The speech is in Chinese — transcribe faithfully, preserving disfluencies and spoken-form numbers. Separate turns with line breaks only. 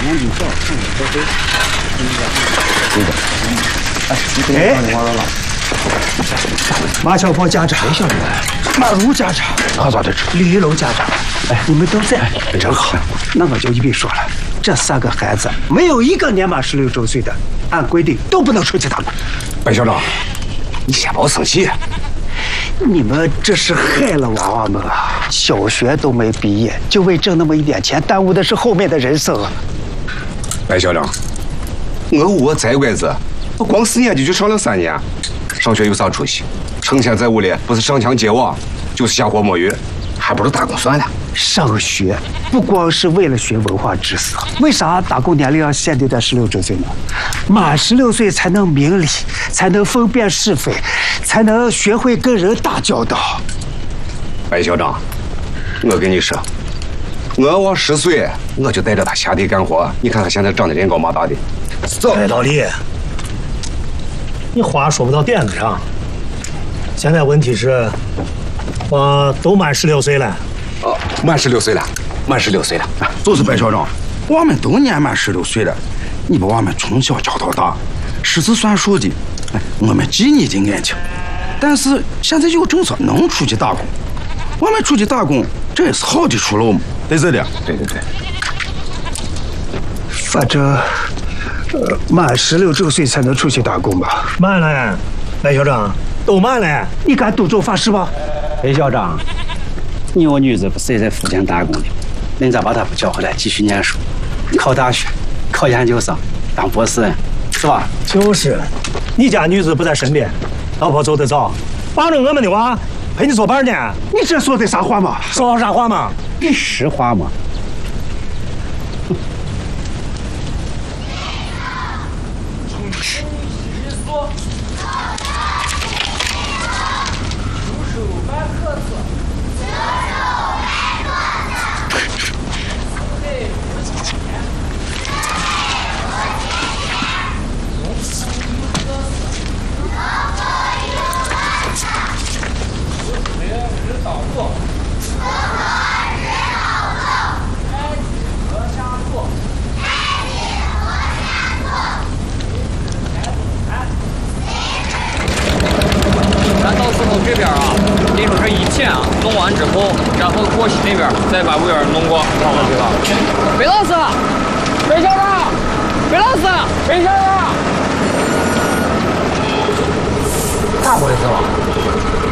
年纪小，看着多对。对的。哎，你给我帮我了。马小波家长，谁晓得？马如家长，好早的吃。李一楼家长，哎，你们都在，真好。那我就一并说了，这三个孩子没有一个年满十六周岁的，按规定都不能出去打工。
白校长，你先别生气。
你们这是害了娃娃们啊！小学都没毕业，就为挣那么一点钱，耽误的是后面的人生啊！
白校长，我我再乖子，我光四年级就上了三年，上学有啥出息？成天在屋里，不是上墙揭瓦，就是瞎活摸鱼，还不如打工算了。
上学不光是为了学文化知识，为啥打工年龄要限定在十六周岁呢？满十六岁才能明理，才能分辨是非，才能学会跟人打交道。
白校长，我跟你说，我娃十岁，我就带着他下地干活。你看他现在长得人高马大的。走，
哎，老李，你话说不到点子上。现在问题是，我都满十六岁了。
哦，满十六岁了，满十六岁了。
就是白校长，我们都年满十六岁了，你把我们从小教到大，识字算数的，我们记你的眼睛。但是现在有政策能出去打工，我们出去打工，这也是好的出路嘛，对不对？
对对对。
反正，呃，满十六周岁才能出去打工吧？
满了，白校长，都满了。
你敢赌咒发誓吗？
白校长。你我女子不是也在福建打工的，恁咋把她不叫回来继续念书，考大学，考研究生，当博士，是吧？
就是，你家女子不在身边，老婆走得早，帮着我们的娃陪你作伴呢。
你这说的啥话嘛？
说啥话嘛？
实话嘛。
这边啊，给出这一片啊，弄完之后，然后过西那边再把五眼弄过，好了，对吧？北老师，北校长，北老师，北校长，
咋回事了？